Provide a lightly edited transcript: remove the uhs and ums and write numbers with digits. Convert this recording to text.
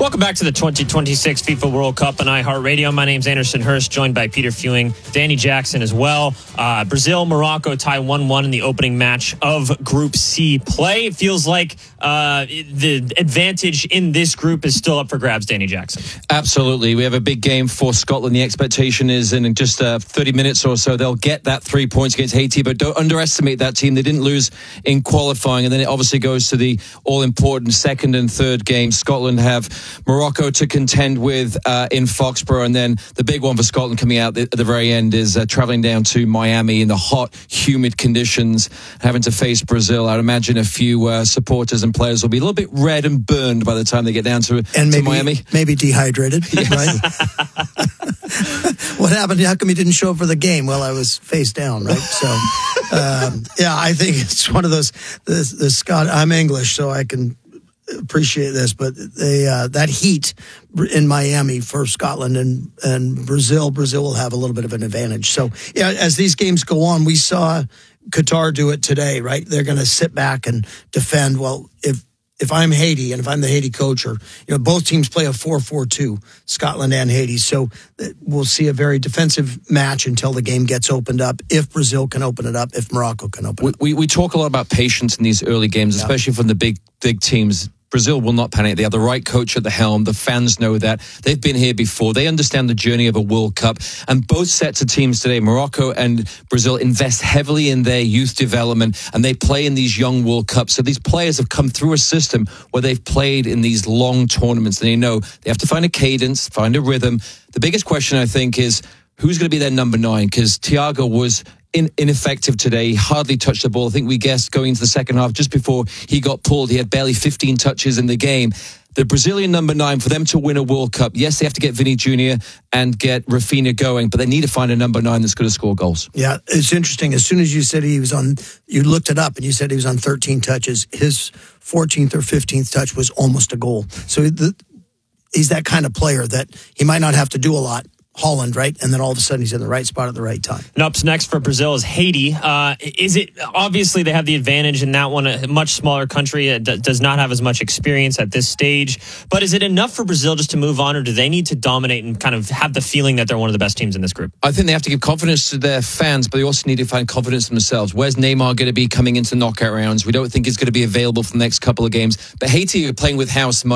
Welcome back to the 2026 FIFA World Cup on iHeartRadio. My name's Anderson Hurst, joined by Peter Fewing, Danny Jackson as well. Brazil, Morocco tie 1-1 in the opening match of Group C play. It feels like the advantage in this group is still up for grabs, Danny Jackson. Absolutely. We have a big game for Scotland. The expectation is in just 30 minutes or so, they'll get that 3 points against Haiti, but don't underestimate that team. They didn't lose in qualifying, and then it obviously goes to the all-important second and third game. Scotland have Morocco to contend with in Foxborough, and then the big one for Scotland coming out at the very end is traveling down to Miami in the hot, humid conditions, having to face Brazil. I'd imagine a few supporters and players will be a little bit red and burned by the time they get down to Miami. Maybe dehydrated, right? What happened? How come you didn't show up for the game? Well, I was face down, right? So, I think it's one of those. The Scott. I'm English, so I can appreciate this, but that heat in Miami for Scotland and Brazil will have a little bit of an advantage. So, as these games go on, we saw Qatar do it today, right? They're going to sit back and defend. Well, if I'm Haiti and if I'm the Haiti coach, or both teams play a 4-4-2, Scotland and Haiti, so we'll see a very defensive match until the game gets opened up. If Brazil can open it up, if Morocco can open it up. We talk a lot about patience in these early games, especially from the big teams. Brazil will not panic. They have the right coach at the helm. The fans know that. They've been here before. They understand the journey of a World Cup. And both sets of teams today, Morocco and Brazil, invest heavily in their youth development, and they play in these young World Cups. So these players have come through a system where they've played in these long tournaments, and they know they have to find a cadence, find a rhythm. The biggest question, I think, is who's going to be their number 9? Because Thiago was ineffective today. He hardly touched the ball. I think we guessed going into the second half, just before he got pulled, he had barely 15 touches in the game. The Brazilian number 9, for them to win a World Cup, yes, they have to get Vini Jr. and get Rafinha going, but they need to find a number 9 that's going to score goals. Yeah, it's interesting. As soon as you said you looked it up and you said he was on 13 touches, his 14th or 15th touch was almost a goal. So he's that kind of player that he might not have to do a lot. Holland, right? And then all of a sudden he's in the right spot at the right time. And up next for Brazil is Haiti. Is it obviously they have the advantage in that one, a much smaller country that does not have as much experience at this stage. But is it enough for Brazil just to move on, or do they need to dominate and kind of have the feeling that they're one of the best teams in this group? I think they have to give confidence to their fans, but they also need to find confidence in themselves. Where's Neymar going to be coming into knockout rounds? We don't think he's going to be available for the next couple of games. But Haiti are playing with house money.